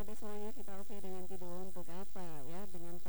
semuanya kita oke dengan judul untuk apa ya, dengan